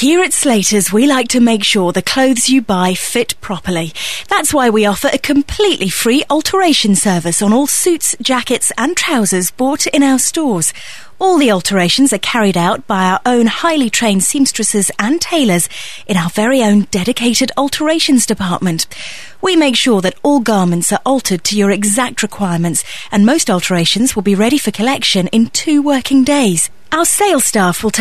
Here at Slater's, we like to make sure the clothes you buy fit properly. That's why we offer a completely free alteration service on all suits, jackets and trousers bought in our stores. All the alterations are carried out by our own highly trained seamstresses and tailors in our very own dedicated alterations department. We make sure that all garments are altered to your exact requirements, and most alterations will be ready for collection in 2 working days. Our sales staff will take